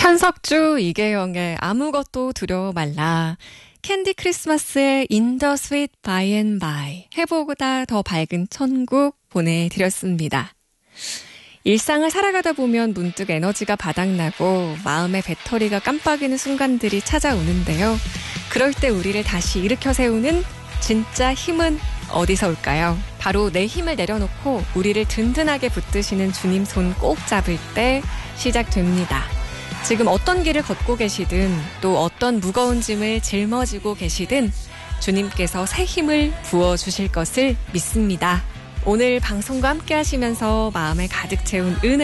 한석주, 이계영의 아무것도 두려워 말라. 캔디 크리스마스의 In the Sweet By and By. 해보다 더 밝은 천국 보내드렸습니다. 일상을 살아가다 보면 문득 에너지가 바닥나고 마음의 배터리가 깜빡이는 순간들이 찾아오는데요. 그럴 때 우리를 다시 일으켜 세우는 진짜 힘은 어디서 올까요? 바로 내 힘을 내려놓고 우리를 든든하게 붙드시는 주님 손 꼭 잡을 때 시작됩니다. 지금 어떤 길을 걷고 계시든 또 어떤 무거운 짐을 짊어지고 계시든 주님께서 새 힘을 부어주실 것을 믿습니다. 오늘 방송과 함께 하시면서 마음을 가득 채운 은혜